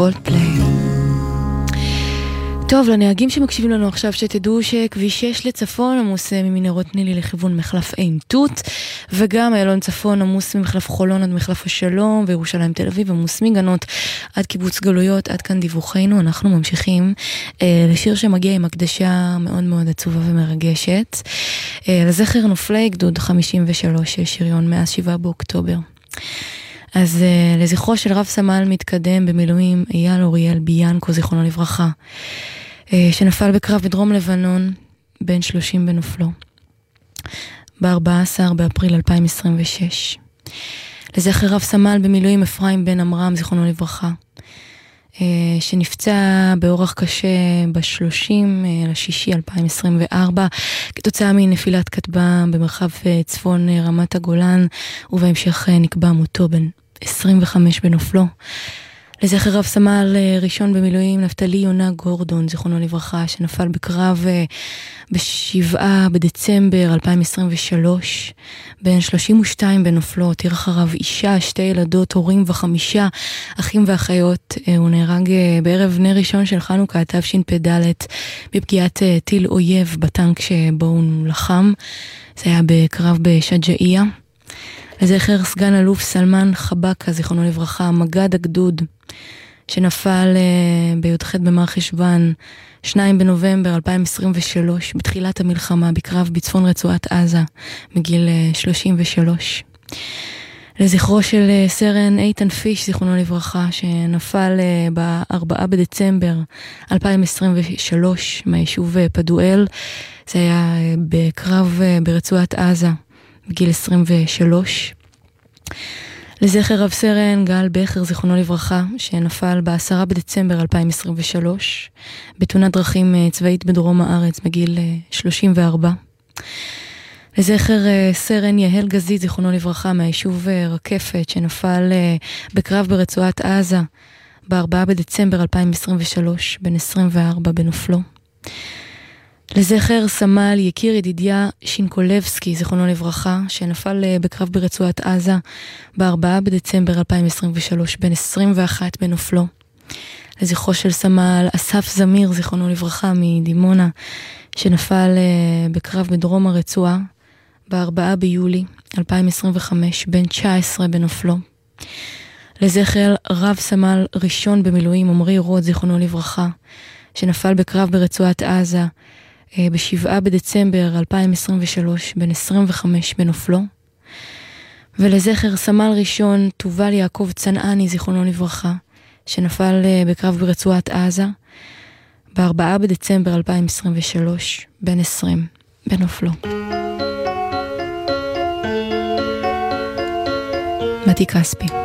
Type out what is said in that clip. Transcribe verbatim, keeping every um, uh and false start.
קולדפליי. טוב, לנהגים שמקשיבים לנו עכשיו, שתדעו שכביש שש לצפון עמוס ממנהרות נילי לכיוון מחלף עין תות, וגם איילון צפון עמוס ממחלף חולון עד מחלף השלום, וירושלים תל אביב עמוס מגנות עד קיבוץ גלויות. עד כאן דיווחנו. אנחנו ממשיכים אה, לשיר שמגיע עם הקדשה מאוד מאוד עצובה ומרגשת, אה, לזכר נופלי גדוד חמישים ושלוש שריון מאז שבעה באוקטובר. אז uh, לזכרו של רב סמל מתקדם במילואים אייל אוריאל ביאנקו, זיכרונו לברכה, uh, שנפל בקרב בדרום לבנון, בן שלושים בנופלו, ב-ארבעה עשר באפריל אלפיים עשרים ושש. לזכר רב סמל במילואים אפרים בן אמרם, זיכרונו לברכה, uh, שנפצע באורח קשה ב-שלושים לשישי אלפיים עשרים וארבע, כתוצאה מנפילת כטב"ם במרחב uh, צפון uh, רמת הגולן, ובהמשך uh, נקבע מותו בן עשרים וחמש בנופלו. לזכר רב סמל ראשון במילואים נפתלי יונה גורדון, זיכרונו לברכה, שנפל בקרב בשבעה בדצמבר אלפיים עשרים ושלוש, בן שלושים ושתיים בנופלו. הותיר אחריו אישה, שתי ילדות, הורים וחמישה אחים ואחיות. הוא נהרג בערב נר ראשון של חנוכה תשפ"ד בפגיעת טיל אויב בטנק שבו הוא לחם. זה היה בקרב בשג'אעיה. לזכר סגן אלוף סלמן חבקה, זיכרונו לברכה, מגד הגדוד, שנפל uh, בי"ח במר חשוון, שניים בנובמבר אלפיים עשרים ושלוש, בתחילת המלחמה, בקרב בצפון רצועת עזה, מגיל uh, שלושים ושלוש. לזכרו של uh, סרן איתן פיש, זיכרונו לברכה, שנפל uh, ב-ארבעה בדצמבר אלפיים עשרים ושלוש, מהיישוב uh, פדואל. זה היה uh, בקרב uh, ברצועת עזה, בגיל עשרים ושלוש. לזכר רב סרן גל בכר, זיכרונו לברכה, שנפל ב-עשרה בדצמבר אלפיים עשרים ושלוש בתאונת דרכים צבאית בדרום הארץ בגיל שלושים וארבע. לזכר סרן יהל גזית, זיכרונו לברכה, מהיישוב רקפת, שנפל בקרב ברצועת עזה ב-ארבעה בדצמבר אלפיים עשרים ושלוש, בן עשרים וארבע בנופלו. לזכר סמל יקיר ידידיה שינקולבסקי, זיכרונו לברכה, שנפל בקרב ברצועת עזה ב-ארבעה בדצמבר אלפיים עשרים ושלוש, בן עשרים ואחת בנופלו. לזכרו של סמל אסף זמיר, זיכרונו לברכה, מדימונה, שנפל בקרב בדרום הרצועה ב-ארבעה ביולי אלפיים עשרים וחמש, בן תשע עשרה בנופלו. לזכר רב סמל ראשון במילואים עמרי רוד, זיכרונו לברכה, שנפל בקרב ברצועת עזה בשבעה בדצמבר אלפיים עשרים ושלוש, בן עשרים וחמש בנופלו. ולזכר סמל ראשון תובל יעקב צנעני, זיכרונו לברכה, שנפל בקרב ברצועת עזה ב-ארבעה בדצמבר אלפיים עשרים ושלוש, בן עשרים בנופלו. מתי כספי.